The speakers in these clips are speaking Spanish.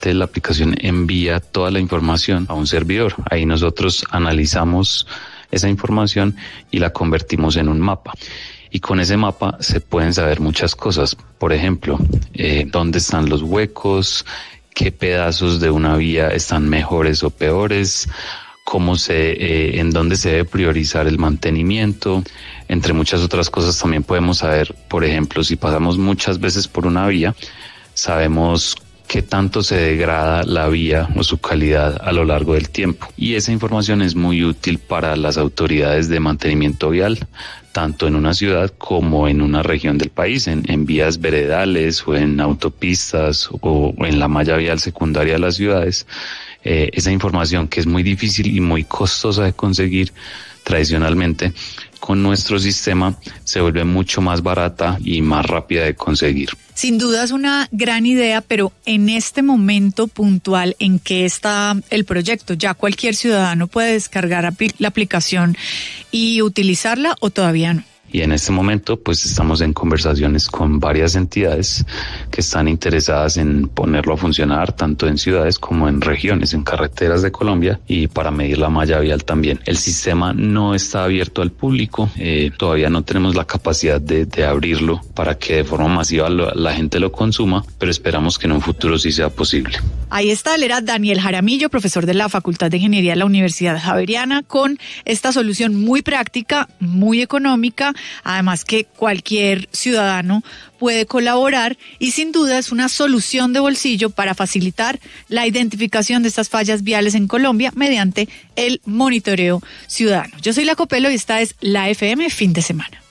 La aplicación envía toda la información a un servidor. Ahí nosotros analizamos esa información y la convertimos en un mapa. Y con ese mapa se pueden saber muchas cosas. Por ejemplo, dónde están los huecos, qué pedazos de una vía están mejores o peores, en dónde se debe priorizar el mantenimiento. Entre muchas otras cosas también podemos saber, por ejemplo, si pasamos muchas veces por una vía, sabemos qué tanto se degrada la vía o su calidad a lo largo del tiempo. Y esa información es muy útil para las autoridades de mantenimiento vial, tanto en una ciudad como en una región del país, en vías veredales o en autopistas o en la malla vial secundaria de las ciudades. Esa información, que es muy difícil y muy costosa de conseguir tradicionalmente, con nuestro sistema se vuelve mucho más barata y más rápida de conseguir. Sin duda es una gran idea, pero en este momento puntual, ¿en qué está el proyecto? ¿Ya cualquier ciudadano puede descargar la aplicación y utilizarla o todavía no? Y en este momento pues estamos en conversaciones con varias entidades que están interesadas en ponerlo a funcionar tanto en ciudades como en regiones, en carreteras de Colombia, y para medir la malla vial también. El sistema no está abierto al público, todavía no tenemos la capacidad de abrirlo para que de forma masiva la gente lo consuma, pero esperamos que en un futuro sí sea posible. Ahí está, él era Daniel Jaramillo, profesor de la Facultad de Ingeniería de la Universidad Javeriana, con esta solución muy práctica, muy económica, además que cualquier ciudadano puede colaborar y sin duda es una solución de bolsillo para facilitar la identificación de estas fallas viales en Colombia mediante el monitoreo ciudadano. Yo soy La Copelo y esta es La FM Fin de Semana.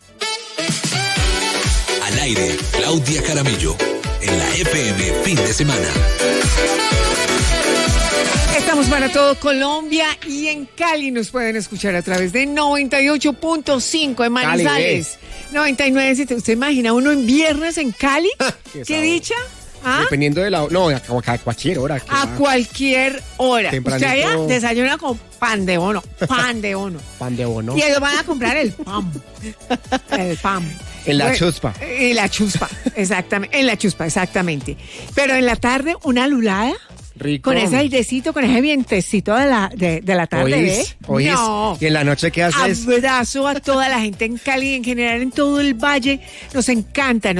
Al aire, Claudia Jaramillo, en La FM Fin de Semana. Estamos para todo Colombia y en Cali nos pueden escuchar a través de 98.5 en Manizales. 99, ¿usted imagina uno en viernes en Cali? ¿Qué dicha? ¿Ah? Dependiendo de la... No, a cualquier hora. A cualquier hora. Tempranito. Usted allá desayuna con pan de bono. Pan de bono. Pan de bono. Y ellos van a comprar el pan. El pan. En la chuspa. En la chuspa, exactamente. En la chuspa, exactamente. Pero en la tarde, una lulada. Rico. Con ese airecito, con ese vientecito de la tarde, ¿Oís? No. ¿Y en la noche qué haces? Abrazo a toda la gente en Cali, en general en todo el valle. Nos encanta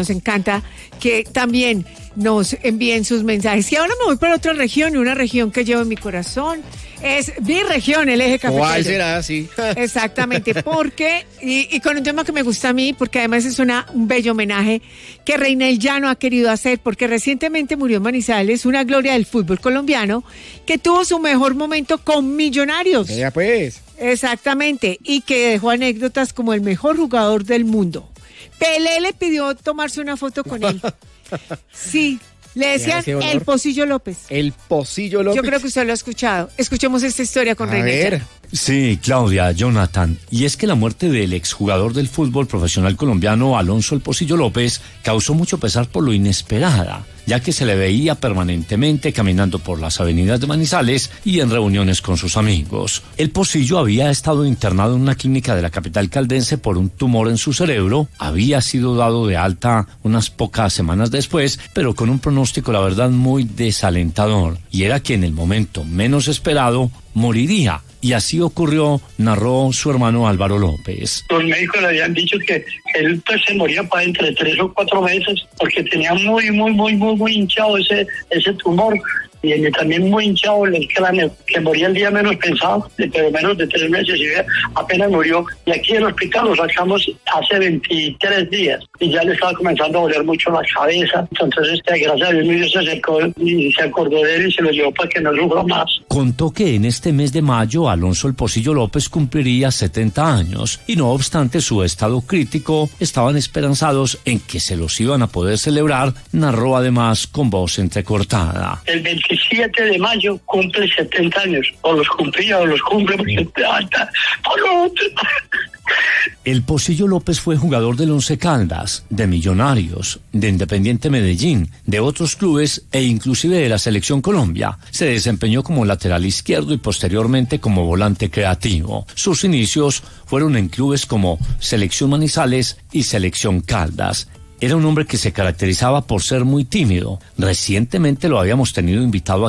que también nos envíen sus mensajes. Y ahora me voy para otra región, una región que llevo en mi corazón. Es mi región, el eje cafetero. ¿Cuál será? Sí. Exactamente, porque, y con un tema que me gusta a mí, porque además es un bello homenaje que Reina del Llano ha querido hacer, porque recientemente murió en Manizales una gloria del fútbol colombiano que tuvo su mejor momento con Millonarios. Ya pues. Exactamente, y que dejó anécdotas como el mejor jugador del mundo. Pelé le pidió tomarse una foto con él. Sí. Le decían el Pocillo López. El Pocillo López. Yo creo que usted lo ha escuchado. Escuchemos esta historia con Reina del Llano. Sí, Claudia, Jonathan. Y es que la muerte del exjugador del fútbol profesional colombiano Alonso El Pocillo López causó mucho pesar por lo inesperada, ya que se le veía permanentemente caminando por las avenidas de Manizales y en reuniones con sus amigos. El Pocillo había estado internado en una clínica de la capital caldense por un tumor en su cerebro, había sido dado de alta unas pocas semanas después, pero con un pronóstico, la verdad, muy desalentador, y era que en el momento menos esperado moriría. Y así ocurrió, narró su hermano Álvaro López. Los médicos le habían dicho que él pues se moría para entre 3 o 4 meses porque tenía muy hinchado ese tumor. Y también muy hinchado el cráneo, que moría el día menos pensado, pero menos de 3 meses, y apenas murió. Y aquí en el hospital lo sacamos hace 23 días, y ya le estaba comenzando a doler mucho la cabeza. Entonces, gracias a Dios, se acercó y se acordó de él y se lo llevó para que no sufra más. Contó que en este mes de mayo, Alonso El Pocillo López cumpliría 70 años, y no obstante su estado crítico, estaban esperanzados en que se los iban a poder celebrar. Narró además con voz entrecortada. El 27 de mayo cumple 70 años, o los cumplía o los cumple, porque El Pocillo López fue jugador del Once Caldas, de Millonarios, de Independiente Medellín, de otros clubes e inclusive de la Selección Colombia. Se desempeñó como lateral izquierdo y posteriormente como volante creativo. Sus inicios fueron en clubes como Selección Manizales y Selección Caldas. Era un hombre que se caracterizaba por ser muy tímido. Recientemente lo habíamos tenido invitado